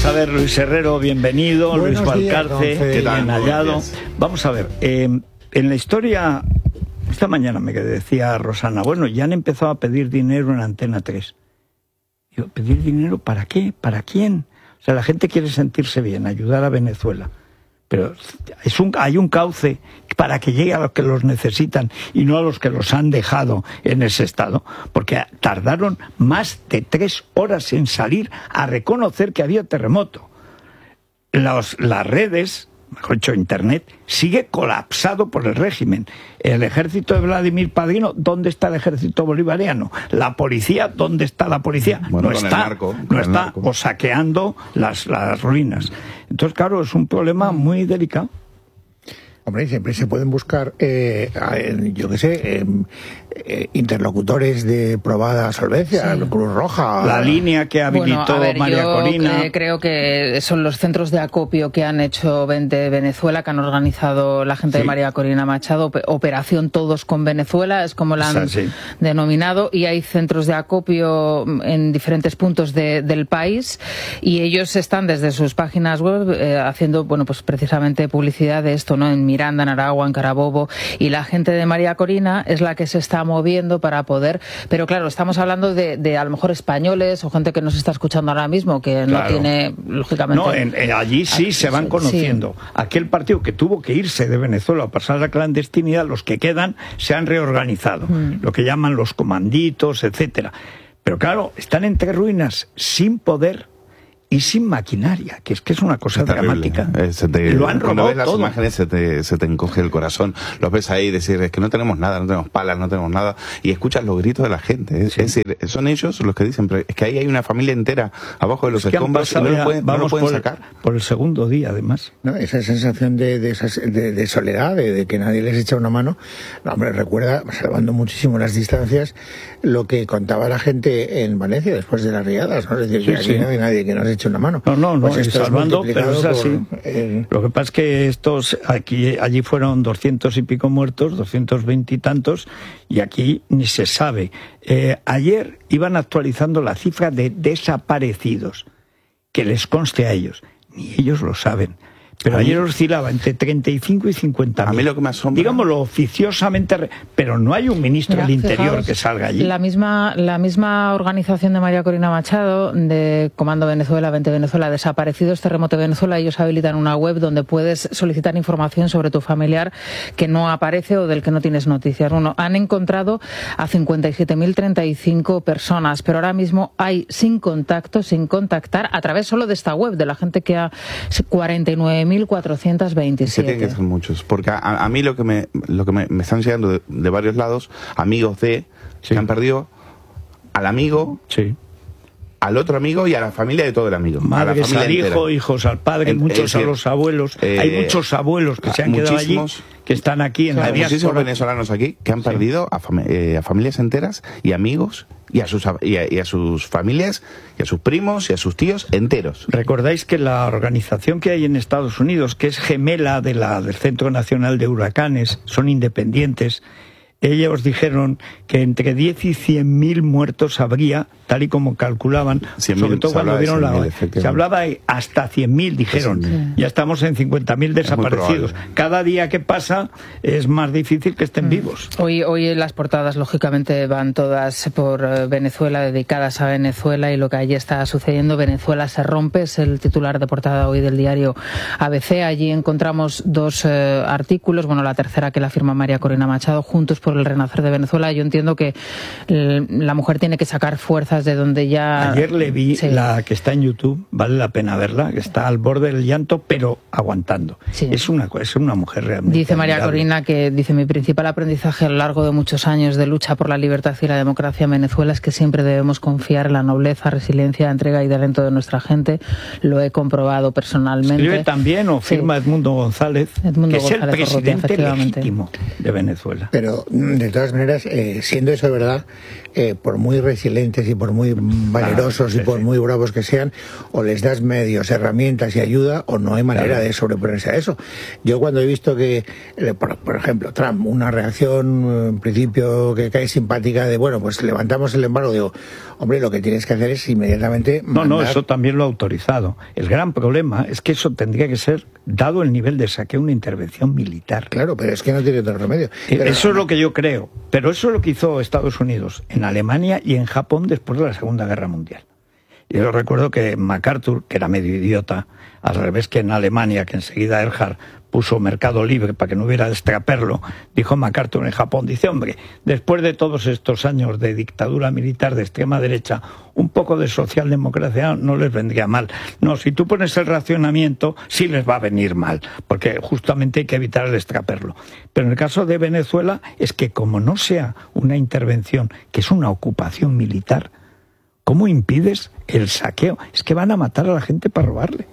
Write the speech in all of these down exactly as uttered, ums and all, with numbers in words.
a ver, Luis Herrero, bienvenido. Buenos Luis Valcarce, bien hallado. Vamos a ver, eh, en la historia, esta mañana me decía Rosana, bueno, ya han empezado a pedir dinero en Antena tres. Digo, ¿pedir dinero para qué? ¿Para quién? O sea, la gente quiere sentirse bien, ayudar a Venezuela. Pero es un, hay un cauce para que llegue a los que los necesitan y no a los que los han dejado en ese estado. Porque tardaron más de tres horas en salir a reconocer que había terremoto. Los, las redes, mejor dicho, Internet, sigue colapsado por el régimen. El ejército de Vladimir Padrino, ¿dónde está el ejército bolivariano? La policía, ¿dónde está la policía? Bueno, no está, narco, no está o saqueando las, las ruinas. Entonces, claro, es un problema muy delicado. Hombre, siempre se pueden buscar, eh, yo qué sé, eh, eh, interlocutores de probada solvencia, sí. Cruz Roja. La línea que habilitó bueno, a ver, María yo Corina. Eh, creo que son los centros de acopio que han hecho de Venezuela, que han organizado la gente sí. de María Corina Machado, Operación Todos con Venezuela, es como la han o sea, sí. denominado, y hay centros de acopio en diferentes puntos de, del país, y ellos están desde sus páginas web eh, haciendo, bueno, pues precisamente publicidad de esto, ¿no? En Miranda, en Aragua, en Carabobo, y la gente de María Corina es la que se está moviendo para poder, pero claro, estamos hablando de, de a lo mejor españoles o gente que nos está escuchando ahora mismo, que claro. no tiene, lógicamente... No, en, en, allí sí se van conociendo. Sí. Aquel partido que tuvo que irse de Venezuela a pasar a la clandestinidad, los que quedan se han reorganizado, mm. lo que llaman los comanditos, etcétera. Pero claro, están entre ruinas, sin poder y sin maquinaria, que es que es una cosa es dramática. Eh, se te, lo han cuando robado ves las todo. Imágenes se te, se te encoge el corazón. Los ves ahí decir, es que no tenemos nada, no tenemos palas, no tenemos nada, y escuchas los gritos de la gente. Es, sí. es decir, son ellos los que dicen, pero es que ahí hay una familia entera abajo de los es escombros y no lo pueden, no lo pueden por sacar. El, por el segundo día, además. No, esa sensación de, de, de, de soledad, de, de que nadie les echa una mano, no, hombre, recuerda, salvando muchísimo las distancias, lo que contaba la gente en Valencia después de las riadas, ¿no? Es decir, sí, que aquí sí. no hay nadie que nos eche una mano. No, no, no, pues salvando, pero es así. Por, eh... Lo que pasa es que estos, aquí, allí fueron doscientos y pico muertos, doscientos veinte y tantos, y aquí ni se sabe. Eh, ayer iban actualizando la cifra de desaparecidos, que les conste a ellos, ni ellos lo saben. Pero ayer oscilaba entre treinta y cinco y cincuenta mil. A mí lo que me asombra... Digámoslo oficiosamente, pero no hay un ministro Mira, del Interior fijaos, que salga allí. La misma, la misma organización de María Corina Machado, de Comando Venezuela, veinte Venezuela, Desaparecidos, Terremoto Venezuela, ellos habilitan una web donde puedes solicitar información sobre tu familiar que no aparece o del que no tienes noticias. Bueno, han encontrado a cincuenta y siete mil treinta y cinco personas, pero ahora mismo hay sin contacto, sin contactar, a través solo de esta web, de la gente que ha cuarenta y nueve mil cuatrocientos veintisiete. Tienen que ser muchos, porque a, a mí lo que me lo que me, me están llegando de, de varios lados, amigos de sí. que han perdido al amigo, sí. al otro amigo y a la familia de todo el amigo. Madres al hijo, hijos al padre, en, muchos en, a los abuelos. Eh, Hay muchos abuelos que se han quedado allí, que están aquí en la diáspora. Hay muchísimos venezolanos aquí que han sí. perdido a, fam eh, a familias enteras y amigos y a sus y a, y a sus familias y a sus primos y a sus tíos enteros. Recordáis que la organización que hay en Estados Unidos, que es gemela de la del Centro Nacional de Huracanes, son independientes. Ellos dijeron que entre diez y cien mil muertos habría, tal y como calculaban, sobre todo cuando vieron la... Se hablaba de hasta cien mil, dijeron. Sí. Ya estamos en cincuenta mil desaparecidos. Cada día que pasa es más difícil que estén mm. vivos. Hoy, hoy las portadas, lógicamente, van todas por Venezuela, dedicadas a Venezuela y lo que allí está sucediendo. Venezuela se rompe, es el titular de portada hoy del diario A B C. Allí encontramos dos eh, artículos, bueno, la tercera que la firma María Corina Machado, Juntos por el renacer de Venezuela. Yo entiendo que la mujer tiene que sacar fuerzas de donde ya... Ayer le vi sí. la que está en YouTube, vale la pena verla, que está al borde del llanto, pero aguantando. Sí. Es una es una mujer realmente... Dice María admirable. Corina que, dice, mi principal aprendizaje a lo largo de muchos años de lucha por la libertad y la democracia en Venezuela es que siempre debemos confiar en la nobleza, resiliencia, entrega y talento de nuestra gente. Lo he comprobado personalmente. Escribe también o firma sí. Edmundo González, Edmundo que González es el presidente legítimo de Venezuela. Pero de todas maneras, eh, siendo eso verdad, eh, por muy resilientes y por muy valerosos claro, y por sí. muy bravos que sean, o les das medios, herramientas y ayuda, o no hay manera claro. de sobreponerse a eso. Yo cuando he visto que, por, por ejemplo, Trump, una reacción en principio que cae simpática de, bueno, pues levantamos el embargo, digo, hombre, lo que tienes que hacer es inmediatamente mandar... No, no, eso también lo ha autorizado. El gran problema es que eso tendría que ser, dado el nivel de saqueo, una intervención militar. Claro, pero es que no tiene otro remedio. Pero... Eso es lo que yo creo, pero eso es lo que hizo Estados Unidos en Alemania y en Japón después de la Segunda Guerra Mundial. Yo recuerdo que MacArthur, que era medio idiota, al revés que en Alemania, que enseguida Erhard puso mercado libre para que no hubiera extraperlo, dijo MacArthur en Japón, dice, hombre, después de todos estos años de dictadura militar de extrema derecha, un poco de socialdemocracia no les vendría mal. No, si tú pones el racionamiento, sí les va a venir mal, porque justamente hay que evitar el extraperlo. Pero en el caso de Venezuela es que como no sea una intervención, que es una ocupación militar, ¿cómo impides el saqueo? Es que van a matar a la gente para robarle.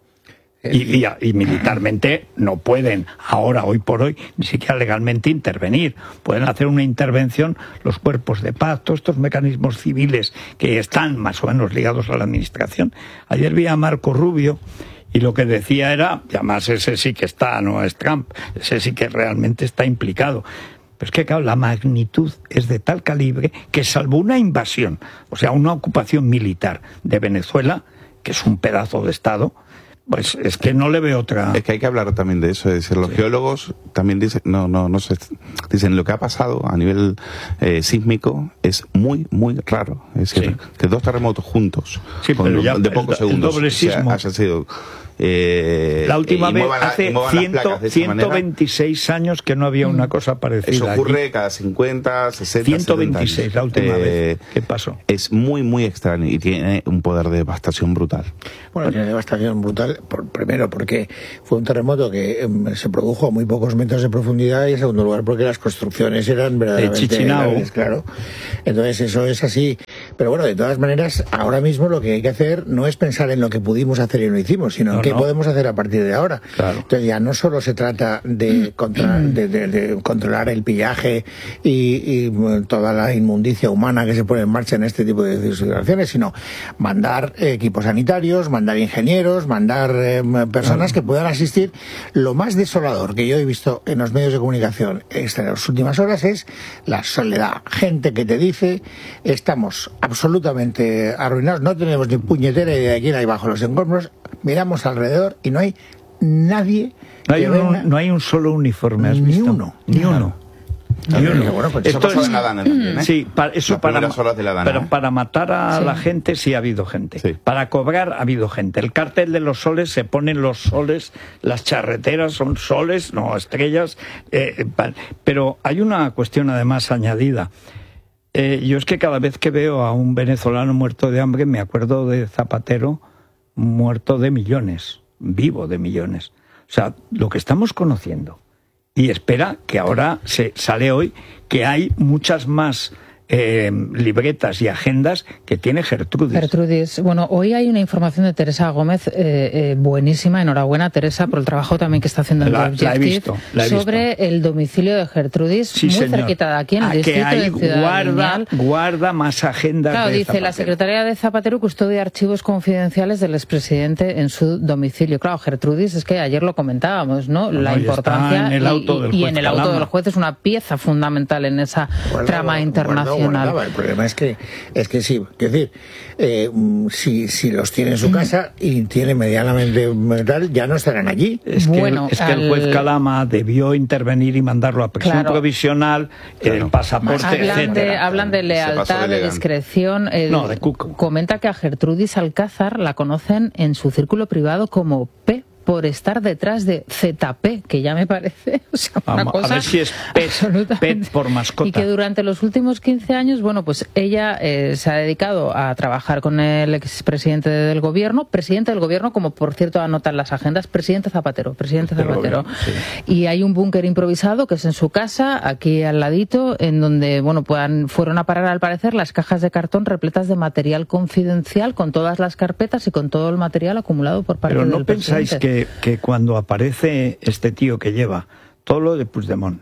Y, y, y militarmente no pueden ahora, hoy por hoy, ni siquiera legalmente intervenir. Pueden hacer una intervención los cuerpos de paz, todos estos mecanismos civiles que están más o menos ligados a la administración. Ayer vi a Marco Rubio y lo que decía era, y además ese sí que está, no es Trump, ese sí que realmente está implicado. Pero es que, claro, la magnitud es de tal calibre que salvo una invasión, o sea, una ocupación militar de Venezuela, que es un pedazo de Estado, pues es que no le veo otra... Es que hay que hablar también de eso, es decir, los sí. geólogos también dicen, no, no, no sé, dicen lo que ha pasado a nivel eh, sísmico es muy, muy raro. Es decir, sí. que dos terremotos juntos, sí, con, pero ya de pocos el, segundos, el doble sismo. haya sido... Eh, la última vez hace ciento veintiséis años que no había una cosa parecida. Eso ocurre allí. Cada cincuenta, sesenta, ciento veintiséis la última eh, vez. ¿Qué pasó? Es muy, muy extraño y tiene un poder de devastación brutal. Bueno, tiene devastación brutal, por, primero porque fue un terremoto que eh, se produjo a muy pocos metros de profundidad y en segundo lugar porque las construcciones eran verdaderamente graves, claro. Entonces eso es así. Pero bueno, de todas maneras, ahora mismo lo que hay que hacer no es pensar en lo que pudimos hacer y no hicimos, sino no, en qué no. podemos hacer a partir de ahora. Claro. Entonces ya no solo se trata de, contra, de, de, de controlar el pillaje y, y toda la inmundicia humana que se pone en marcha en este tipo de situaciones, sino mandar eh, equipos sanitarios, mandar ingenieros, mandar eh, personas que puedan asistir. Lo más desolador que yo he visto en los medios de comunicación en las últimas horas es la soledad. Gente que te dice, estamos absolutamente arruinados, no tenemos ni puñetera idea de quién hay bajo los escombros, miramos alrededor y no hay nadie. No hay, un, no hay un solo uniforme, ¿has ni visto? Uno. Ni uno. Ni uno. Bueno, pues Esto es la Dana también, ¿eh? Sí, para, eso Las para, horas de la Dana, pero ¿eh? para matar a sí. la gente sí ha habido gente. Sí. Para cobrar ha habido gente. El cartel de los soles, se ponen los soles, las charreteras son soles, no estrellas. Eh, pero hay una cuestión además añadida. Eh, yo es que cada vez que veo a un venezolano muerto de hambre me acuerdo de Zapatero muerto de millones, vivo de millones. O sea, lo que estamos conociendo. Y espera que ahora se sale hoy que hay muchas más eh, libretas y agendas que tiene Gertrudis. Gertrudis. Bueno, hoy hay una información de Teresa Gómez eh, eh, buenísima. Enhorabuena, Teresa, por el trabajo también que está haciendo en la, la he visto, la he sobre visto. el domicilio de Gertrudis, sí, muy señor. cerquita de aquí, en el a distrito que hay de Ciudad guarda, Lineal. guarda más agendas Claro, de dice, Zapatero. La Secretaría de Zapatero custodia archivos confidenciales del expresidente en su domicilio. Claro, Gertrudis, es que ayer lo comentábamos, ¿no? no la no, importancia en el auto del y, y juez en el auto Calama. del juez es una pieza fundamental en esa guardaba, trama internacional. Guardaba, guardaba. El problema es que, es que sí, es decir, eh, si, si los tiene en su casa y tiene medianamente tal, ya no estarán allí. Es que, bueno, es que al... el juez Calama debió intervenir y mandarlo a prisión claro. provisional, claro. el pasaporte, hablan etcétera. De, hablan de lealtad, de, de discreción. El, no, de cuco. Comenta que a Gertrudis Alcázar la conocen en su círculo privado como P, por estar detrás de Z P, que ya me parece, o sea, una Vamos, cosa a ver si es pet, pet por mascota. Y que durante los últimos quince años, bueno, pues ella eh, se ha dedicado a trabajar con el expresidente del gobierno, presidente del gobierno, como por cierto anotan las agendas, presidente Zapatero, presidente Zapatero. Gobierno, sí. Y hay un búnker improvisado que es en su casa, aquí al ladito, en donde, bueno, puedan, fueron a parar al parecer las cajas de cartón repletas de material confidencial, con todas las carpetas y con todo el material acumulado por parte Pero del no pensáis presidente. que que cuando aparece este tío que lleva todo lo de Puigdemont,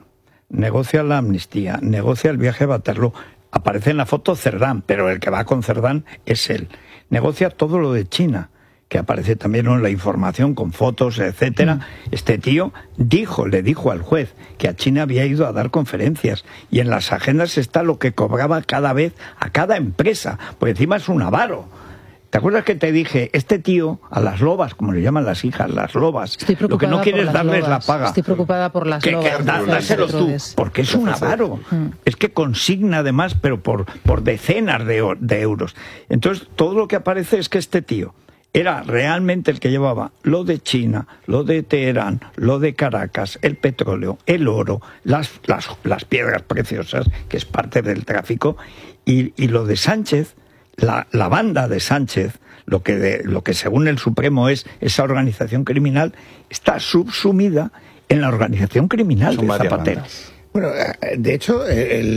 negocia la amnistía, negocia el viaje a Waterloo. Aparece en la foto Cerdán, pero el que va con Cerdán es él. Negocia todo lo de China, que aparece también en la información con fotos, etcétera. Mm. Este tío dijo, le dijo al juez que a China había ido a dar conferencias y en las agendas está lo que cobraba cada vez a cada empresa, porque encima es un avaro. ¿Te acuerdas que te dije, este tío, a las lobas, como le llaman las hijas, las lobas, lo que no quiere es darles lobas. la paga? Estoy preocupada por las que, lobas. Que, dáselo tú, porque es un avaro. Mm. Es que consigna además, pero por, por decenas de, de euros. Entonces, todo lo que aparece es que este tío era realmente el que llevaba lo de China, lo de Teherán, lo de Caracas, el petróleo, el oro, las, las, las piedras preciosas, que es parte del tráfico, y, y lo de Sánchez, la, la banda de Sánchez, lo que, de, lo que según el Supremo es esa organización criminal, está subsumida en la organización criminal Son de Zapatero. Bandas. Bueno, de hecho,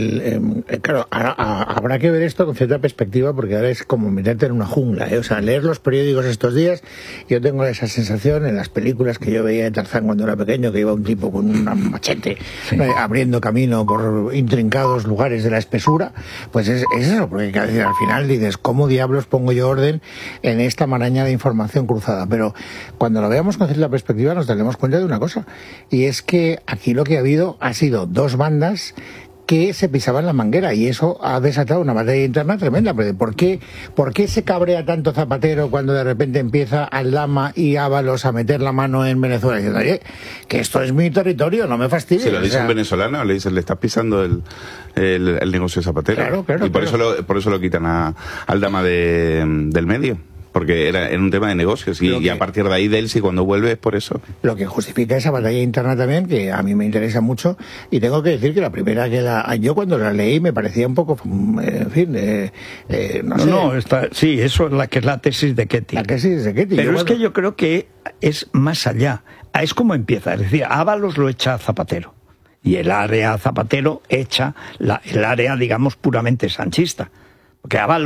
el, el, claro, ahora, habrá que ver esto con cierta perspectiva porque ahora es como meterte en una jungla, ¿eh? O sea, leer los periódicos estos días, yo tengo esa sensación en las películas que yo veía de Tarzán cuando era pequeño, que iba un tipo con un machete sí. eh, abriendo camino por intrincados lugares de la espesura, pues es, es eso, porque al final dices, ¿cómo diablos pongo yo orden en esta maraña de información cruzada? Pero cuando lo veamos con cierta perspectiva nos daremos cuenta de una cosa, y es que aquí lo que ha habido ha sido dos bandas que se pisaban la manguera y eso ha desatado una batalla interna tremenda. ¿Por qué, ¿Por qué se cabrea tanto Zapatero cuando de repente empieza Aldama y Ábalos a meter la mano en Venezuela diciendo, oye, que esto es mi territorio, no me fastidies? Si lo dice o sea, un venezolano, le dicen, le estás pisando el, el, el negocio de Zapatero. Claro, claro, y por, claro. Eso lo, por eso lo quitan a Aldama de, del medio. Porque era, era un tema de negocios y, que, y a partir de ahí Delcy cuando vuelve es por eso. Lo que justifica esa batalla interna también, que a mí me interesa mucho, y tengo que decir que la primera que la... Yo cuando la leí me parecía un poco, en fin, eh, eh, no, no sé. No, está, sí, eso es la que es la tesis de Ketty. La tesis de Ketty. Pero yo es cuando... que yo creo que es más allá. Es como empieza, es decir, Ábalos lo echa a Zapatero. Y el área Zapatero echa la, el área, digamos, puramente sanchista. Porque Ábalos